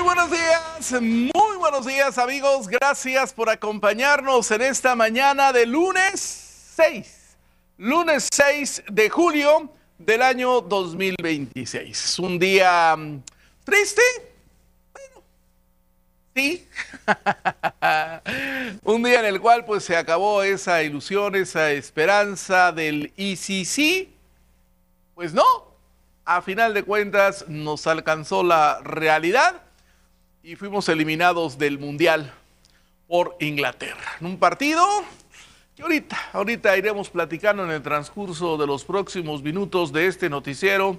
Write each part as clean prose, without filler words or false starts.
muy buenos días amigos, gracias por acompañarnos en esta mañana de lunes 6 de julio del año 2026. Es un día triste, bueno, sí, un día en el cual pues se acabó esa ilusión, esa esperanza del y si sí, pues no, a final de cuentas nos alcanzó la realidad y fuimos eliminados del Mundial por Inglaterra. En un partido que ahorita iremos platicando en el transcurso de los próximos minutos de este noticiero.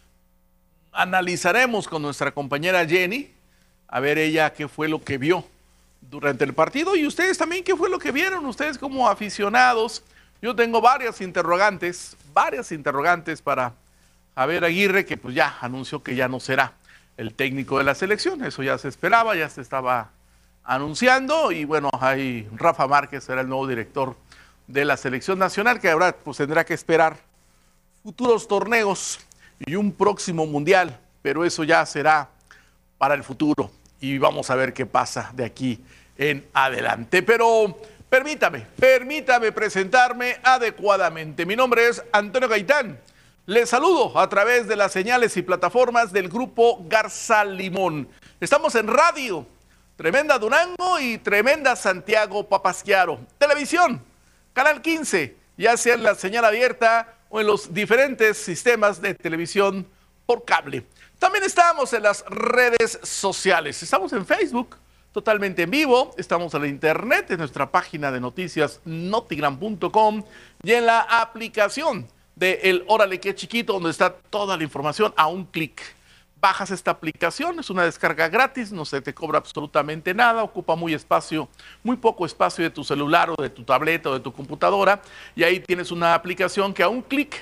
Analizaremos con nuestra compañera Jenny, a ver ella qué fue lo que vio durante el partido y ustedes también qué fue lo que vieron, ustedes como aficionados. Yo tengo varias interrogantes para Javier Aguirre, que pues ya anunció que ya no será el técnico de la selección, eso ya se esperaba, ya se estaba anunciando, y bueno, ahí Rafa Márquez será el nuevo director de la selección nacional, que ahora pues tendrá que esperar futuros torneos y un próximo mundial, pero eso ya será para el futuro, y vamos a ver qué pasa de aquí en adelante. Pero permítame presentarme adecuadamente. Mi nombre es Antonio Gaitán. Les saludo a través de las señales y plataformas del Grupo Garza Limón. Estamos en radio, Tremenda Durango y Tremenda Santiago Papasquiaro. Televisión, Canal 15, ya sea en la señal abierta o en los diferentes sistemas de televisión por cable. También estamos en las redes sociales. Estamos en Facebook, totalmente en vivo. Estamos en la internet, en nuestra página de noticias notigram.com y en la aplicación de El Órale Qué Chiquito, donde está toda la información a un clic. Bajas esta aplicación, es una descarga gratis, no se te cobra absolutamente nada, ocupa muy poco espacio de tu celular o de tu tableta o de tu computadora, y ahí tienes una aplicación que a un clic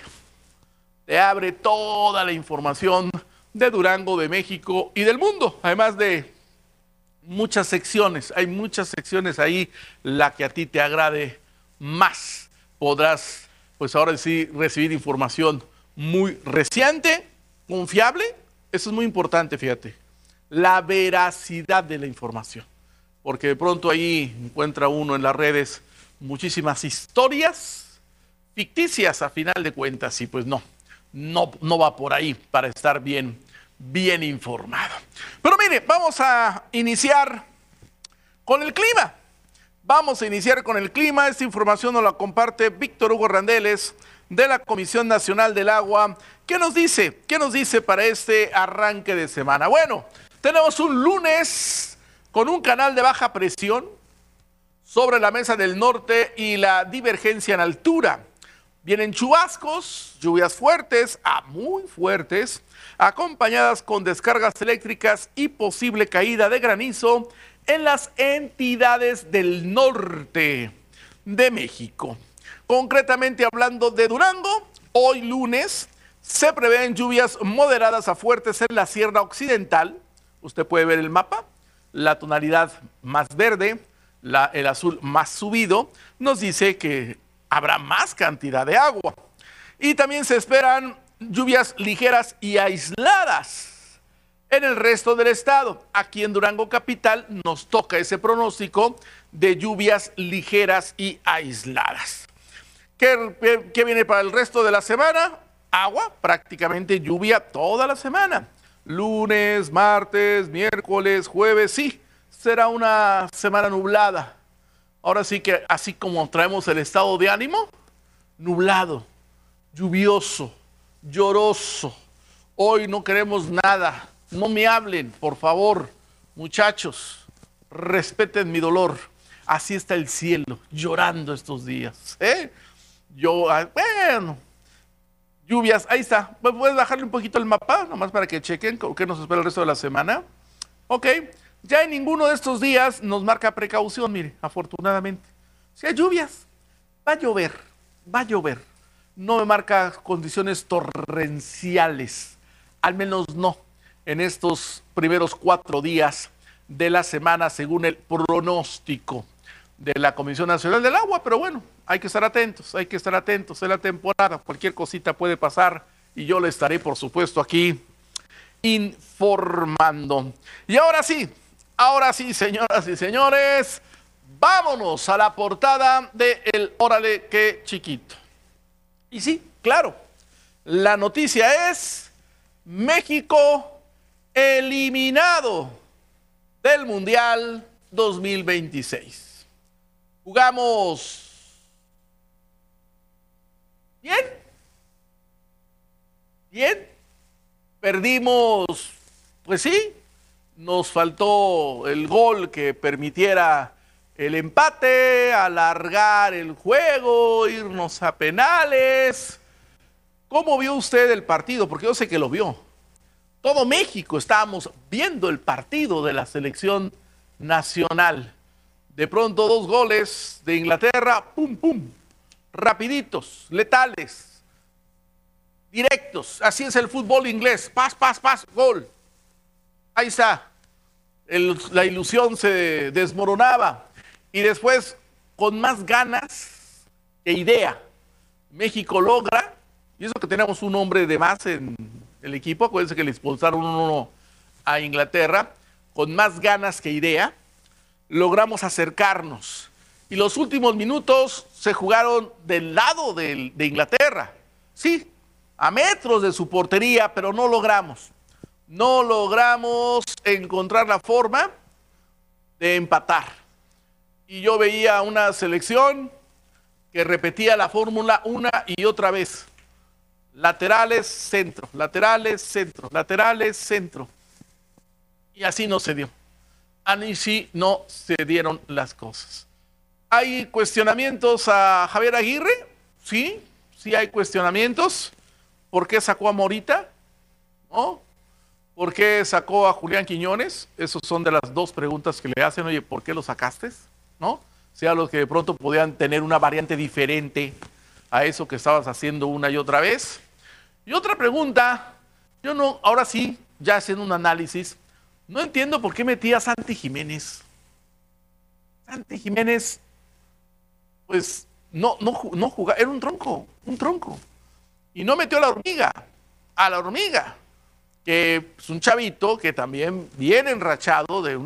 te abre toda la información de Durango, de México y del mundo, además de muchas secciones. Hay muchas secciones ahí, la que a ti te agrade más. Podrás pues ahora sí recibir información muy reciente, confiable. Eso es muy importante, fíjate, la veracidad de la información, porque de pronto ahí encuentra uno en las redes muchísimas historias ficticias a final de cuentas, y pues no va por ahí para estar bien informado. Pero mire, vamos a iniciar con el clima. Esta información nos la comparte Víctor Hugo Randeles de la Comisión Nacional del Agua. ¿Qué nos dice? ¿Qué nos dice para este arranque de semana? Bueno, tenemos un lunes con un canal de baja presión sobre la mesa del norte y la divergencia en altura. Vienen chubascos, lluvias fuertes a muy fuertes, acompañadas con descargas eléctricas y posible caída de granizo en las entidades del norte de México. Concretamente hablando de Durango, hoy lunes se prevén lluvias moderadas a fuertes en la Sierra Occidental. Usted puede ver el mapa, la tonalidad más verde, el azul más subido, nos dice que habrá más cantidad de agua. Y también se esperan lluvias ligeras y aisladas en el resto del estado. Aquí en Durango capital nos toca ese pronóstico de lluvias ligeras y aisladas. ¿Qué viene para el resto de la semana? Agua, prácticamente lluvia toda la semana. Lunes, martes, miércoles, jueves, sí, será una semana nublada. Ahora sí que así como traemos el estado de ánimo, nublado, lluvioso, lloroso. Hoy no queremos nada. No me hablen, por favor, muchachos, respeten mi dolor. Así está el cielo, llorando estos días. Bueno, lluvias, ahí está. ¿Puedes bajarle un poquito el mapa, nomás para que chequen qué nos espera el resto de la semana? Ok, ya en ninguno de estos días nos marca precaución, mire, afortunadamente. Si hay lluvias, va a llover. No me marca condiciones torrenciales, al menos no en estos primeros 4 días de la semana, según el pronóstico de la Comisión Nacional del Agua. Pero bueno, hay que estar atentos, es la temporada, cualquier cosita puede pasar y yo le estaré, por supuesto, aquí informando. Y ahora sí, señoras y señores, vámonos a la portada de el Órale qué chiquito. Y sí, claro, la noticia es México eliminado del Mundial 2026. Jugamos bien, perdimos, pues sí, nos faltó el gol que permitiera el empate, alargar el juego, irnos a penales. ¿Cómo vio usted el partido? Porque yo sé que lo vio. Todo México estábamos viendo el partido de la selección nacional. De pronto 2 goles de Inglaterra, pum, pum, rapiditos, letales, directos. Así es el fútbol inglés, pas, gol. Ahí está. La ilusión se desmoronaba. Y después, con más ganas que idea, México logra, y eso que tenemos un hombre de más en el equipo, acuérdense que le expulsaron 1-1 a Inglaterra, con más ganas que idea, logramos acercarnos. Y los últimos minutos se jugaron del lado de Inglaterra. Sí, a metros de su portería, pero no logramos encontrar la forma de empatar. Y yo veía una selección que repetía la fórmula una y otra vez. Laterales, centro, laterales, centro, laterales, centro. Y así no se dio. Así no se dieron las cosas. ¿Hay cuestionamientos a Javier Aguirre? Sí hay cuestionamientos. ¿Por qué sacó a Morita? ¿No? ¿Por qué sacó a Julián Quiñones? Esas son de las 2 preguntas que le hacen. Oye, ¿por qué lo sacaste? ¿No? Sea los que de pronto podían tener una variante diferente a eso que estabas haciendo una y otra vez. Y otra pregunta, yo no, ahora sí, ya haciendo un análisis, no entiendo por qué metía a Santi Jiménez. Santi Jiménez, pues, no jugaba, era un tronco. Y no metió a la hormiga, que es un chavito que también viene enrachado de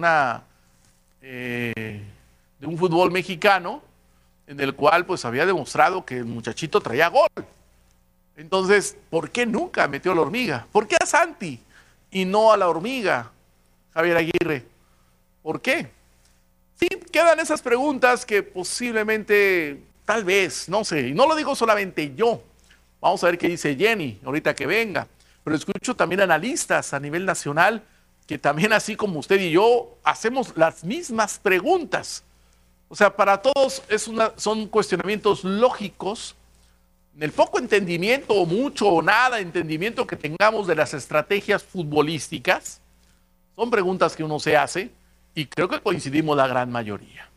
un fútbol mexicano, en el cual pues había demostrado que el muchachito traía gol. Entonces, ¿por qué nunca metió a la hormiga? ¿Por qué a Santi y no a la hormiga, Javier Aguirre? ¿Por qué? Sí, quedan esas preguntas que posiblemente, tal vez, no sé, y no lo digo solamente yo. Vamos a ver qué dice Jenny ahorita que venga. Pero escucho también analistas a nivel nacional que también, así como usted y yo, hacemos las mismas preguntas. O sea, para todos son cuestionamientos lógicos. En el poco entendimiento o mucho o nada entendimiento que tengamos de las estrategias futbolísticas, son preguntas que uno se hace y creo que coincidimos la gran mayoría.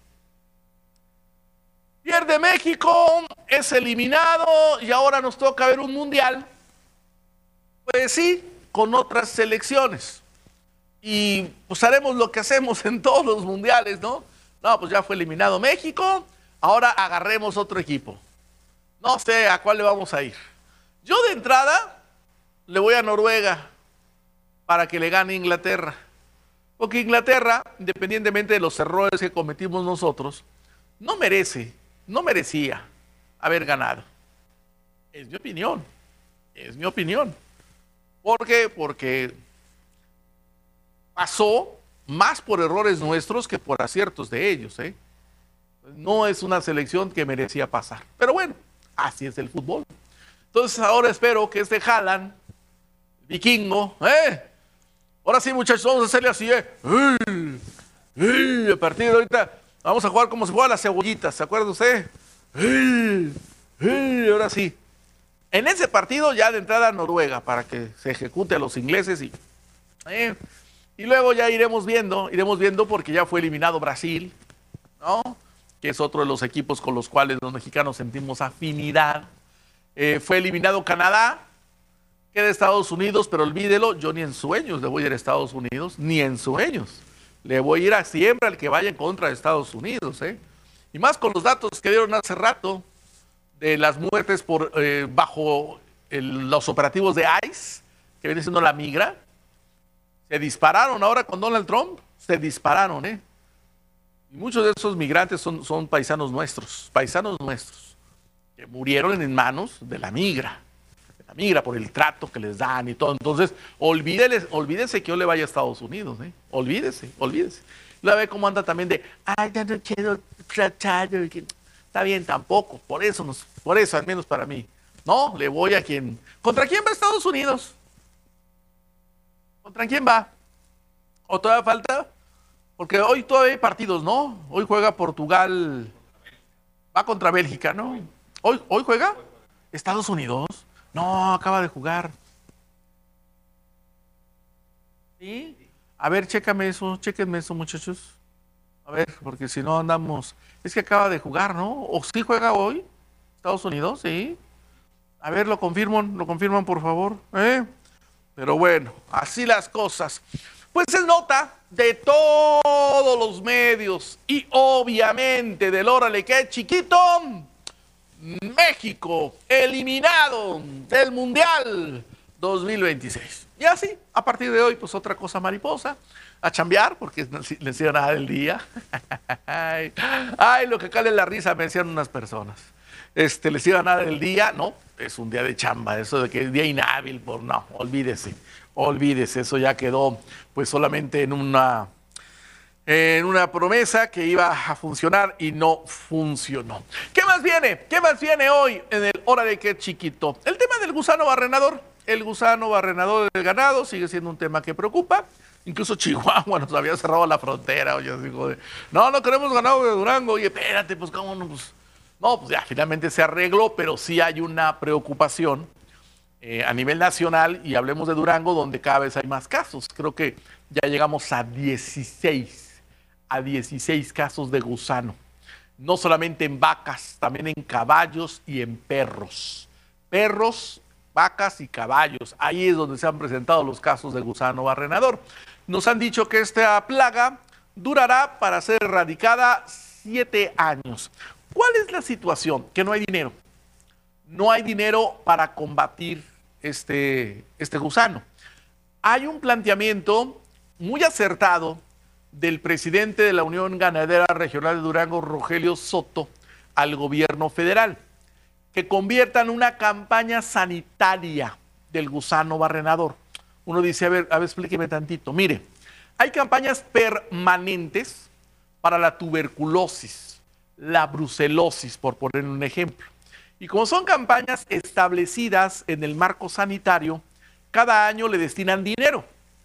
Pierde México, es eliminado y ahora nos toca ver un mundial. Pues sí, con otras selecciones. Y pues haremos lo que hacemos en todos los mundiales, ¿no? No, pues ya fue eliminado México, ahora agarremos otro equipo. No sé a cuál le vamos a ir. Yo de entrada le voy a Noruega para que le gane Inglaterra. Porque Inglaterra, independientemente de los errores que cometimos nosotros, no merecía haber ganado. Es mi opinión. ¿Por qué? Porque pasó más por errores nuestros que por aciertos de ellos, ¿eh? No es una selección que merecía pasar. Pero bueno, así es el fútbol. Entonces ahora espero que Haaland, vikingo, ahora sí, muchachos, vamos a hacerle así, a partir de ahorita vamos a jugar como se juega las cebollitas, ¿se acuerda usted? Ahora sí. En ese partido ya de entrada Noruega para que se ejecute a los ingleses y luego ya iremos viendo porque ya fue eliminado Brasil, ¿no? Que es otro de los equipos con los cuales los mexicanos sentimos afinidad. Fue eliminado Canadá, queda Estados Unidos, pero olvídelo, yo ni en sueños le voy a ir a Estados Unidos, ni en sueños. Le voy a ir siempre al que vaya en contra de Estados Unidos, ¿eh? Y más con los datos que dieron hace rato de las muertes bajo los operativos de ICE, que viene siendo la migra. Se dispararon ahora con Donald Trump, se dispararon, ¿eh? Y muchos de esos migrantes son paisanos nuestros, que murieron en manos de la migra por el trato que les dan y todo. Entonces, olvídese que yo le vaya a Estados Unidos, ¿eh? Olvídese. La ve cómo anda también de, ay, ya no quiero tratar. Está bien, tampoco, por eso, al menos para mí. No, le voy a quien. ¿Contra quién va Estados Unidos? ¿Contra quién va? ¿O todavía falta? Porque hoy todavía hay partidos, ¿no? Hoy juega Portugal, va contra Bélgica, ¿no? ¿Hoy juega? ¿Estados Unidos? No, acaba de jugar. ¿Sí? A ver, chéquenme eso, muchachos. A ver, porque si no andamos. Es que acaba de jugar, ¿no? ¿O sí juega hoy? ¿Estados Unidos? Sí. A ver, lo confirman, por favor. Pero bueno, así las cosas. Pues es nota de todos los medios y obviamente del órale que chiquito. México eliminado del Mundial 2026. Y así, a partir de hoy, pues otra cosa mariposa, a chambear, porque les iban a dar el día. Ay, lo que cale la risa, me decían unas personas. Les iban a dar el día, no, es un día de chamba, eso de que es día inhábil, por no, olvídese, eso ya quedó pues solamente en una promesa que iba a funcionar y no funcionó. ¿Qué más viene hoy en el Hora de Qué Chiquito? El tema del gusano barrenador. El gusano barrenador del ganado sigue siendo un tema que preocupa. Incluso Chihuahua nos había cerrado la frontera. Oye, así, joder. No queremos ganado de Durango. Oye, espérate, pues cómo no, pues ya finalmente se arregló, pero sí hay una preocupación a nivel nacional, y hablemos de Durango, donde cada vez hay más casos. Creo que ya llegamos a 16 casos de gusano. No solamente en vacas, también en caballos y en perros. Perros, vacas y caballos. Ahí es donde se han presentado los casos de gusano barrenador. Nos han dicho que esta plaga durará para ser erradicada 7 años. ¿Cuál es la situación? Que no hay dinero. No hay dinero para combatir este gusano. Hay un planteamiento muy acertado del presidente de la Unión Ganadera Regional de Durango, Rogelio Soto, al gobierno federal, que conviertan una campaña sanitaria del gusano barrenador. Uno dice, a ver, explíqueme tantito. Mire, hay campañas permanentes para la tuberculosis, la brucelosis, por poner un ejemplo. Y como son campañas establecidas en el marco sanitario, cada año le destinan dinero.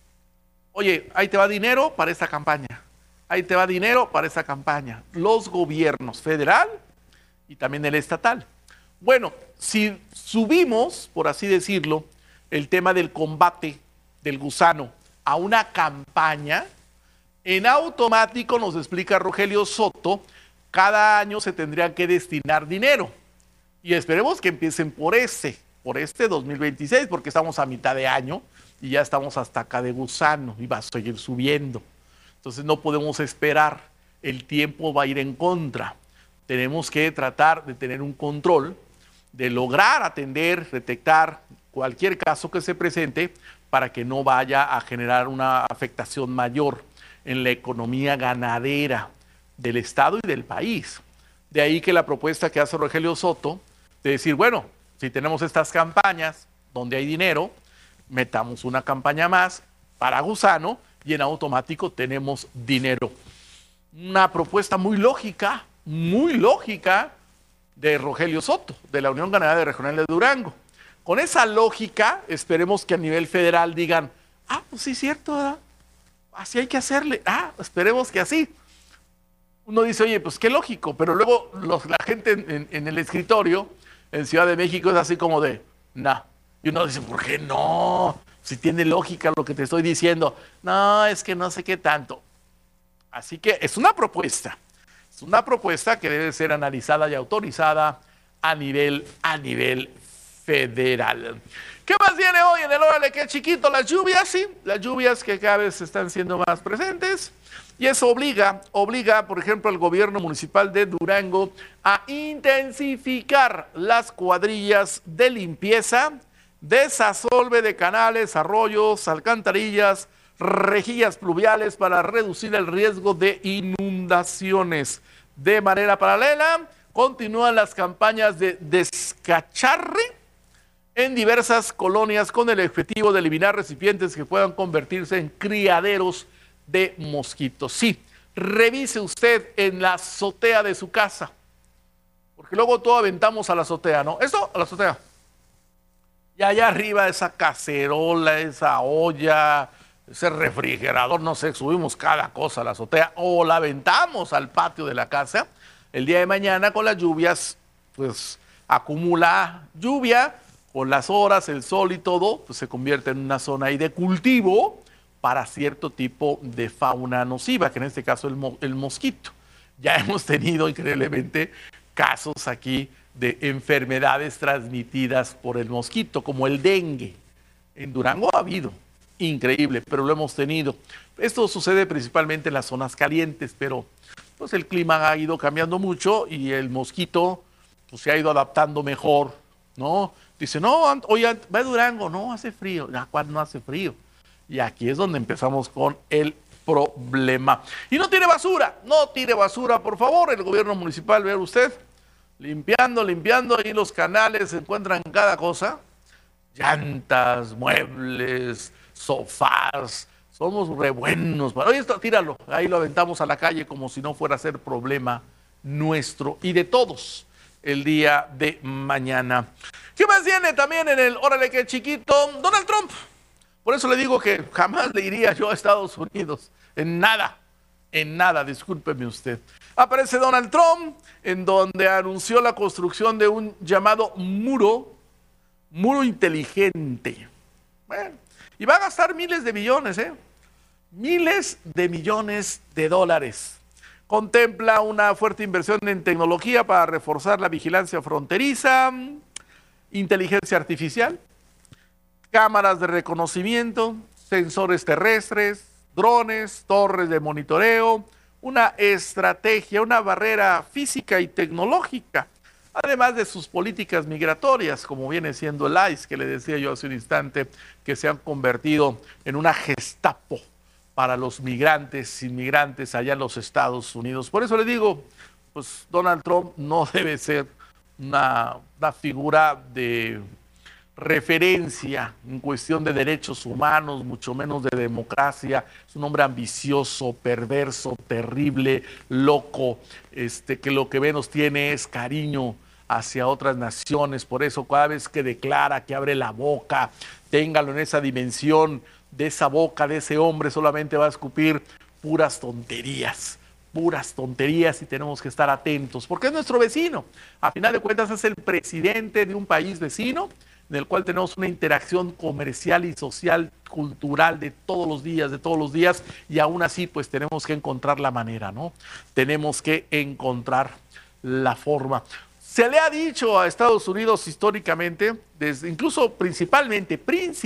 Oye, ahí te va dinero para esta campaña. Ahí te va dinero para esta campaña. Los gobiernos federal y también el estatal. Bueno, si subimos, por así decirlo, el tema del combate del gusano a una campaña, en automático, nos explica Rogelio Soto, cada año se tendría que destinar dinero. Y esperemos que empiecen por este 2026, porque estamos a mitad de año y ya estamos hasta acá de gusano y va a seguir subiendo. Entonces no podemos esperar, el tiempo va a ir en contra. Tenemos que tratar de tener un control, de lograr atender, detectar cualquier caso que se presente para que no vaya a generar una afectación mayor en la economía ganadera del estado y del país. De ahí que la propuesta que hace Rogelio Soto de decir, bueno, si tenemos estas campañas donde hay dinero, metamos una campaña más para gusano y en automático tenemos dinero. Una propuesta muy lógica de Rogelio Soto, de la Unión Ganadera Regional de Durango. Con esa lógica, esperemos que a nivel federal digan, pues sí es cierto, ¿verdad? Así hay que hacerle, esperemos que así. Uno dice, oye, pues qué lógico, pero luego la gente en el escritorio, en Ciudad de México, es así como de, nah. Y uno dice, ¿por qué no? Si tiene lógica lo que te estoy diciendo. No, es que no sé qué tanto. Así que es una propuesta que debe ser analizada y autorizada a nivel federal. ¿Qué más viene hoy en el Órale Qué Chiquito? Las lluvias, sí, las lluvias que cada vez están siendo más presentes. Y eso obliga, por ejemplo, al gobierno municipal de Durango a intensificar las cuadrillas de limpieza, desasolve de canales, arroyos, alcantarillas, rejillas pluviales para reducir el riesgo de inundaciones. De manera paralela, continúan las campañas de descacharre en diversas colonias con el objetivo de eliminar recipientes que puedan convertirse en criaderos de mosquitos. Sí, revise usted en la azotea de su casa, porque luego todo aventamos a la azotea, ¿no? Esto a la azotea. Y allá arriba esa cacerola, esa olla, ese refrigerador, no sé, subimos cada cosa a la azotea o la aventamos al patio de la casa. El día de mañana con las lluvias, pues acumula lluvia, con las horas, el sol y todo, pues se convierte en una zona ahí de cultivo para cierto tipo de fauna nociva, que en este caso el mosquito. Ya hemos tenido increíblemente casos aquí de enfermedades transmitidas por el mosquito, como el dengue. En Durango ha habido, increíble, pero lo hemos tenido. Esto sucede principalmente en las zonas calientes, pero pues el clima ha ido cambiando mucho y el mosquito pues, se ha ido adaptando mejor, ¿no? Dice, no, oye, va a Durango, no, hace frío. ¿Cuándo no hace frío? Y aquí es donde empezamos con el problema. Y no tire basura, no tire basura, por favor. El gobierno municipal, vea usted, limpiando, ahí los canales se encuentran cada cosa. Llantas, muebles, sofás, somos re buenos. Oye, esto, tíralo, ahí lo aventamos a la calle como si no fuera a ser problema nuestro y de todos el día de mañana. ¿Qué más viene también en el órale que chiquito? Donald Trump. Por eso le digo que jamás le iría yo a Estados Unidos. En nada, discúlpeme usted. Aparece Donald Trump, en donde anunció la construcción de un llamado muro inteligente. Bueno, y va a gastar miles de millones, miles de millones de dólares. Contempla una fuerte inversión en tecnología para reforzar la vigilancia fronteriza, inteligencia artificial, cámaras de reconocimiento, sensores terrestres, drones, torres de monitoreo, una estrategia, una barrera física y tecnológica, además de sus políticas migratorias, como viene siendo el ICE, que le decía yo hace un instante, que se han convertido en una Gestapo para los migrantes, inmigrantes allá en los Estados Unidos. Por eso le digo, pues Donald Trump no debe ser una figura de referencia en cuestión de derechos humanos, mucho menos de democracia. Es un hombre ambicioso, perverso, terrible, loco, que lo que menos tiene es cariño hacia otras naciones. Por eso cada vez que declara, que abre la boca, téngalo en esa dimensión, de esa boca de ese hombre solamente va a escupir puras tonterías y tenemos que estar atentos, porque es nuestro vecino. A final de cuentas es el presidente de un país vecino en el cual tenemos una interacción comercial y social, cultural de todos los días, y aún así pues tenemos que encontrar la manera, ¿no? Tenemos que encontrar la forma. Se le ha dicho a Estados Unidos históricamente, incluso principalmente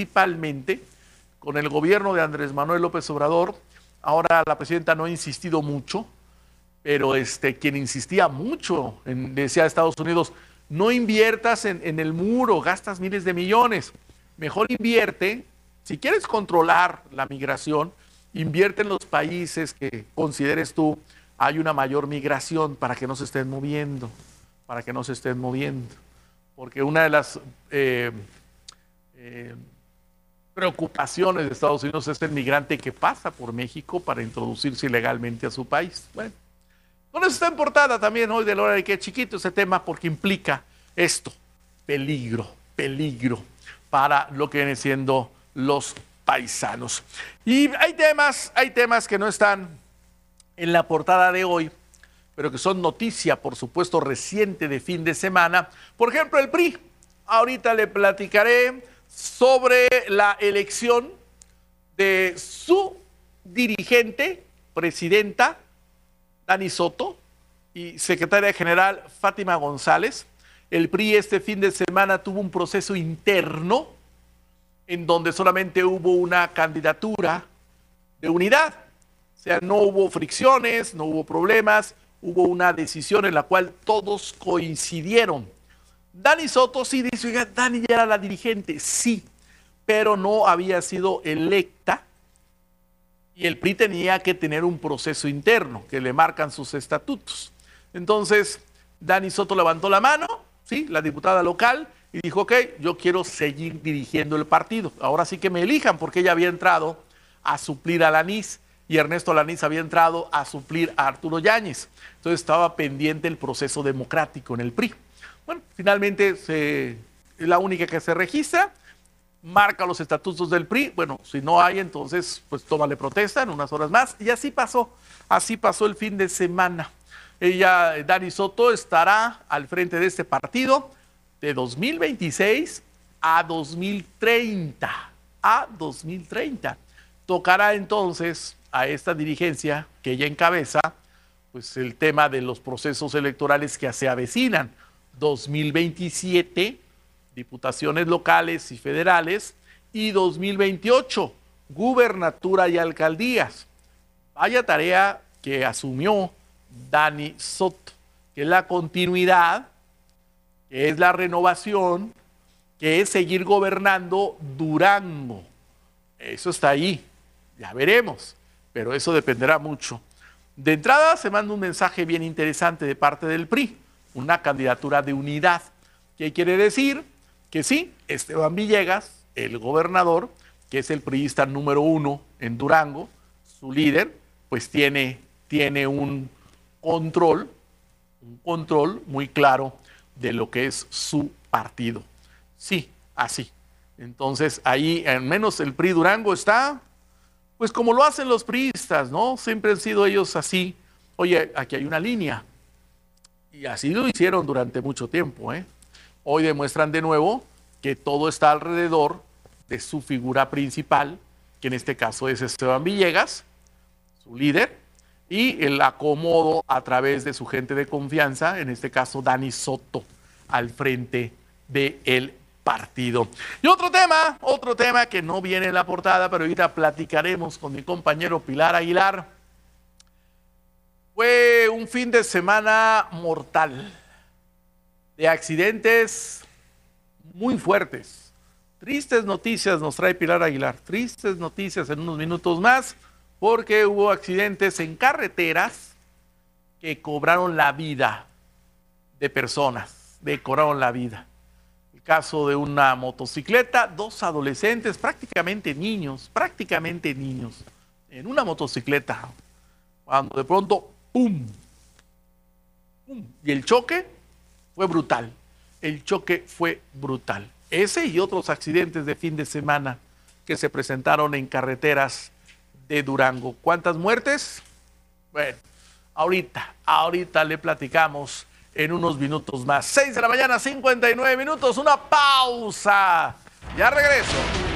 con el gobierno de Andrés Manuel López Obrador, ahora la presidenta no ha insistido mucho, pero quien insistía mucho decía a Estados Unidos, no inviertas en el muro, gastas miles de millones, mejor invierte, si quieres controlar la migración, invierte en los países que consideres tú hay una mayor migración para que no se estén moviendo, porque una de las preocupaciones de Estados Unidos es el migrante que pasa por México para introducirse ilegalmente a su país. Bueno, con eso está en portada también hoy de la hora de que chiquito ese tema, porque implica esto, peligro para lo que vienen siendo los paisanos. Y hay temas que no están en la portada de hoy, pero que son noticia, por supuesto, reciente de fin de semana. Por ejemplo, el PRI. Ahorita le platicaré sobre la elección de su dirigente, presidenta, Dani Soto, y secretaria general Fátima González. El PRI este fin de semana tuvo un proceso interno en donde solamente hubo una candidatura de unidad. O sea, no hubo fricciones, no hubo problemas, hubo una decisión en la cual todos coincidieron. Dani Soto sí dice, oiga, Dani ya era la dirigente, sí, pero no había sido electa Y el PRI tenía que tener un proceso interno que le marcan sus estatutos. Entonces, Dani Soto levantó la mano, ¿sí?, la diputada local, y dijo, ok, yo quiero seguir dirigiendo el partido. Ahora sí que me elijan, porque ella había entrado a suplir a Lanís y Ernesto Lanís había entrado a suplir a Arturo Yáñez. Entonces estaba pendiente el proceso democrático en el PRI. Bueno, finalmente es la única que se registra, marca los estatutos del PRI. Bueno, si no hay, entonces pues tómale protesta en unas horas más. Y así pasó el fin de semana. Dani Soto, estará al frente de este partido de 2026 a 2030. A 2030. Tocará entonces a esta dirigencia que ella encabeza, pues el tema de los procesos electorales que se avecinan. 2027, diputaciones locales y federales, y 2028, gubernatura y alcaldías. Vaya tarea que asumió Dani Soto, que es la continuidad, que es la renovación, que es seguir gobernando Durango. Eso está ahí, ya veremos, pero eso dependerá mucho. De entrada se manda un mensaje bien interesante de parte del PRI, una candidatura de unidad. ¿Qué quiere decir? Que sí, Esteban Villegas, el gobernador, que es el priista número 1 en Durango, su líder, pues tiene un control muy claro de lo que es su partido. Sí, así. Entonces ahí al menos el PRI Durango está, pues como lo hacen los priistas, ¿no? Siempre han sido ellos así. Oye, aquí hay una línea. Y así lo hicieron durante mucho tiempo, ¿eh? Hoy demuestran de nuevo que todo está alrededor de su figura principal, que en este caso es Esteban Villegas, su líder, y el acomodo a través de su gente de confianza, en este caso Dani Soto, al frente del partido. Y otro tema que no viene en la portada, pero ahorita platicaremos con mi compañero Pilar Aguilar. Fue un fin de semana mortal, de accidentes muy fuertes. Tristes noticias nos trae Pilar Aguilar, tristes noticias en unos minutos más, porque hubo accidentes en carreteras que cobraron la vida de personas, cobraron la vida. El caso de una motocicleta, 2 adolescentes, prácticamente niños, en una motocicleta, cuando de pronto, ¡pum! ¡Pum! Y el choque fue brutal. Ese y otros accidentes de fin de semana que se presentaron en carreteras de Durango. ¿Cuántas muertes? Bueno, ahorita le platicamos en unos minutos más. 6 de la mañana, 59 minutos, una pausa. Ya regreso.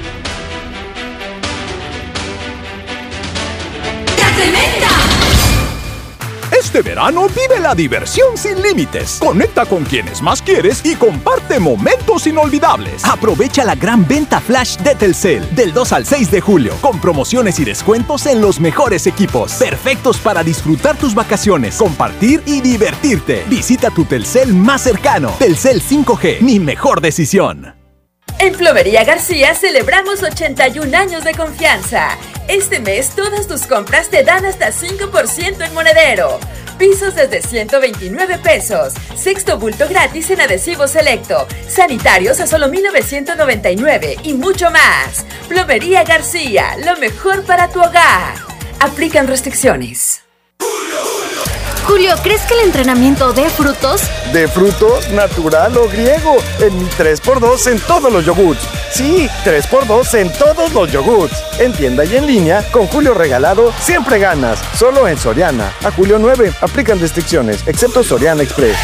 ¡La tremenda! Este verano vive la diversión sin límites. Conecta con quienes más quieres y comparte momentos inolvidables. Aprovecha la gran venta flash de Telcel del 2 al 6 de julio con promociones y descuentos en los mejores equipos, perfectos para disfrutar tus vacaciones, compartir y divertirte. Visita tu Telcel más cercano. Telcel 5G, mi mejor decisión. En Plomería García celebramos 81 años de confianza. Este mes todas tus compras te dan hasta 5% en monedero. Pisos desde 129 pesos. Sexto bulto gratis en adhesivo selecto. Sanitarios a solo 1,999 y mucho más. Plomería García, lo mejor para tu hogar. Aplican restricciones. Julio, ¿crees que el entrenamiento dé frutos? ¿De frutos, natural o griego? En mi 3x2 en todos los yogurts. Sí, 3x2 en todos los yogurts. En tienda y en línea, con Julio regalado, siempre ganas. Solo en Soriana. A julio 9, aplican restricciones, excepto Soriana Express.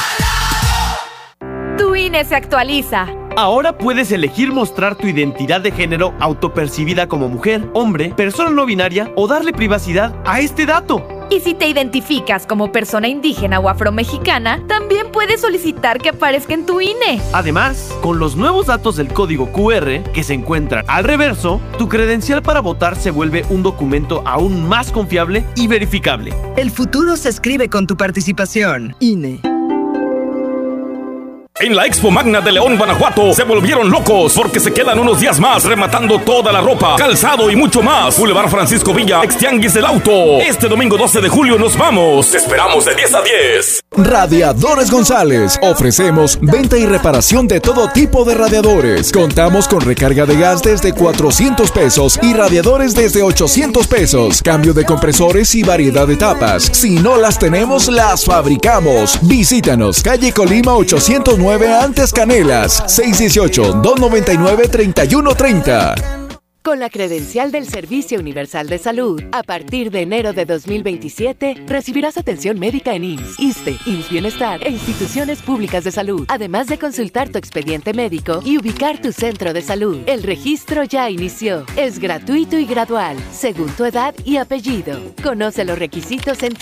Tu INE se actualiza. Ahora puedes elegir mostrar tu identidad de género autopercibida como mujer, hombre, persona no binaria o darle privacidad a este dato. Y si te identificas como persona indígena o afromexicana, también puedes solicitar que aparezca en tu INE. Además, con los nuevos datos del código QR que se encuentran al reverso, tu credencial para votar se vuelve un documento aún más confiable y verificable. El futuro se escribe con tu participación. INE. En la Expo Magna de León, Guanajuato, se volvieron locos porque se quedan unos días más rematando toda la ropa, calzado y mucho más. Boulevard Francisco Villa, Extianguis del Auto. Este domingo 12 de julio nos vamos. Te esperamos de 10 a 10. Radiadores González. Ofrecemos venta y reparación de todo tipo de radiadores. Contamos con recarga de gas desde 400 pesos y radiadores desde 800 pesos. Cambio de compresores y variedad de tapas. Si no las tenemos, las fabricamos. Visítanos, calle Colima 809 antes Canelas, 618-299-3130. Con la credencial del Servicio Universal de Salud, a partir de enero de 2027, recibirás atención médica en IMSS, ISSSTE, IMSS Bienestar e instituciones públicas de salud, además de consultar tu expediente médico y ubicar tu centro de salud. El registro ya inició. Es gratuito y gradual, según tu edad y apellido. Conoce los requisitos en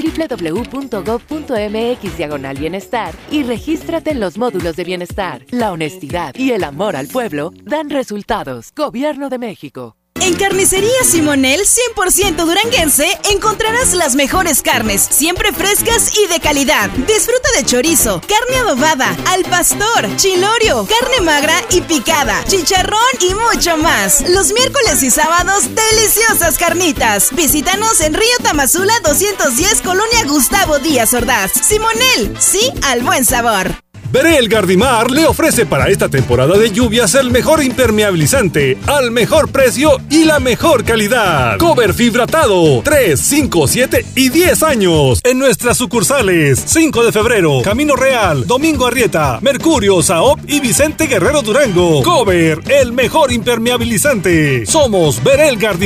www.gov.mx/bienestar y regístrate en los módulos de bienestar. La honestidad y el amor al pueblo dan resultados. Gobierno de México. En Carnicería Simonel 100% duranguense encontrarás las mejores carnes, siempre frescas y de calidad. Disfruta de chorizo, carne adobada, al pastor, chilorio, carne magra y picada, chicharrón y mucho más. Los miércoles y sábados, deliciosas carnitas. Visítanos en Río Tamazula 210, Colonia Gustavo Díaz Ordaz. Simonel, sí al buen sabor. Berel Gardimar le ofrece para esta temporada de lluvias el mejor impermeabilizante, al mejor precio y la mejor calidad. Cover fibratado, 3, 5, 7 y 10 años. En nuestras sucursales, 5 de febrero, Camino Real, Domingo Arrieta, Mercurio, Saop y Vicente Guerrero Durango. Cover, el mejor impermeabilizante. Somos Berel Gardimar.